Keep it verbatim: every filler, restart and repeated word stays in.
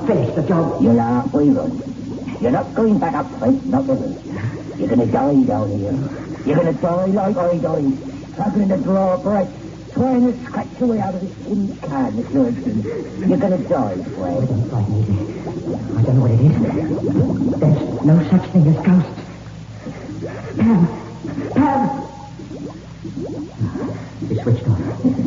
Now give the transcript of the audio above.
finish the job. You're halfway run. You're not going back up, Fred, not ever. You're going to die down here. You're going to die like I died. Struggling to draw a breath. Trying to scratch your way out of this tin can, Miss Lurchton. You're going to die, Fred. Don't frighten me. I don't know what it is. There's no such thing as ghosts. Pam! Pam! He switched on.